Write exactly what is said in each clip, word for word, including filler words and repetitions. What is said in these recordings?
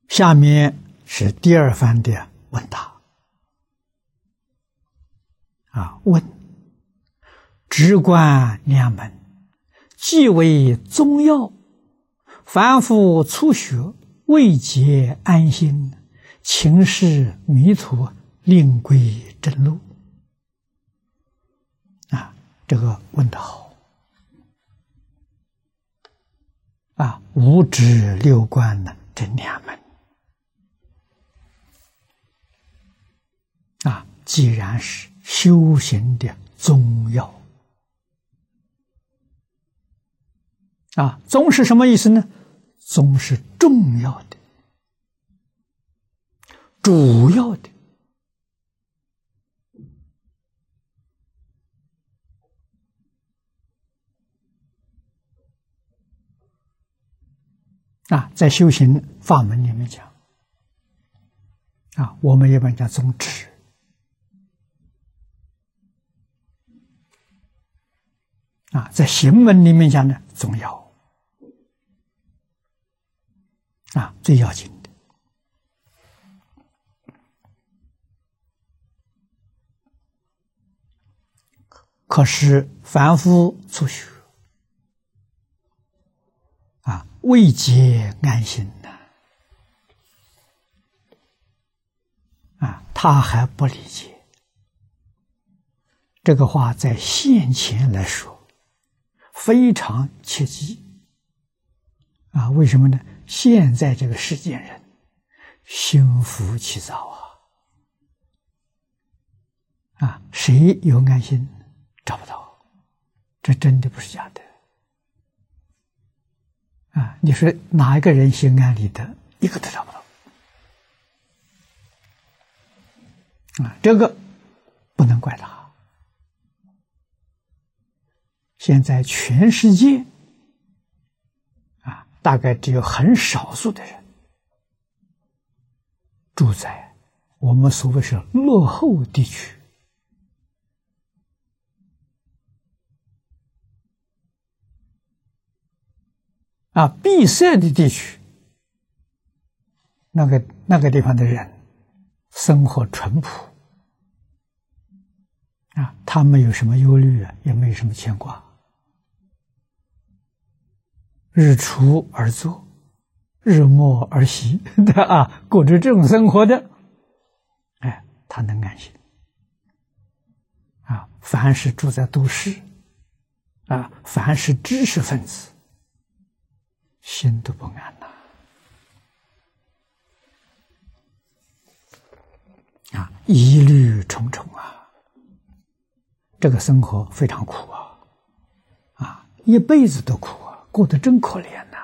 下面是第二番的问答。啊，问：直观两门，既为宗要，凡夫初学，未解安心，情事迷途，令归正路。啊，这个问得好。啊，五指六观呢，这两门。啊，既然是修行的宗要。啊，宗是什么意思呢？宗是重要的、主要的。啊，在修行法门里面讲，啊，我们一般讲宗旨。啊，在行门里面讲呢，宗要。啊，最要紧的。可是凡夫初学，啊，未解安心呐，啊，他还不理解。这个话在现前来说，非常切记。啊，为什么呢？现在这个世间人心浮气躁啊！啊，谁有安心？找不到，这真的不是假的。啊，你说哪一个人心安理得？一个都找不到。啊，这个不能怪他。现在全世界大概只有很少数的人住在我们所谓是落后地区，啊，闭塞的地区，那个那个地方的人生活淳朴，啊，他没有什么忧虑啊，也没有什么牵挂。日出而作，日没而息的啊，过着这种生活的，哎，他能安心。啊，凡是住在都市，啊，凡是知识分子，心都不安呐。啊，疑虑重重啊，这个生活非常苦啊，啊，一辈子都苦啊。过得真可怜呐！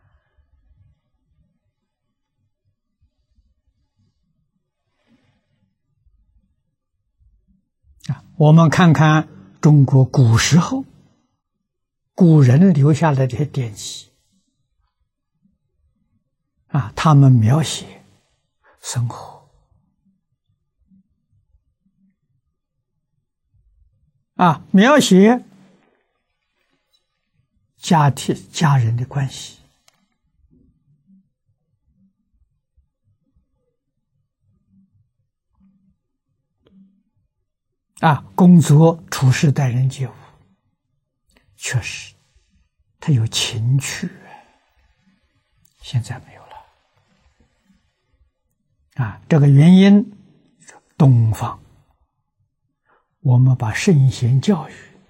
啊，我们看看中国古时候古人留下来的这些典籍，啊，他们描写生活，啊，描写家庭家人的关系，啊，工作处事待人接物，确实他有情趣，现在没有了。啊，这个原因，东方我们把圣贤教育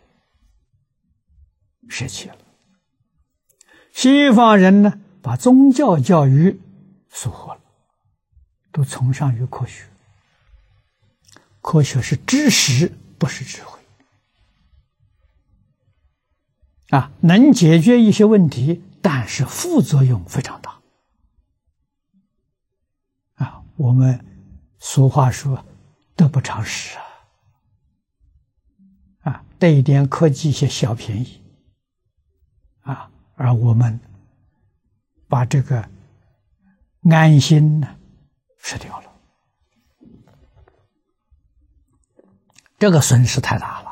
舍弃了。西方人呢，把宗教教育疏忽了，都崇尚于科学。科学是知识，不是智慧。啊，能解决一些问题，但是副作用非常大。啊，我们俗话说，得不偿失啊。啊，得一点科技一些小便宜。啊。而我们把这个安心呢失掉了，这个损失太大了。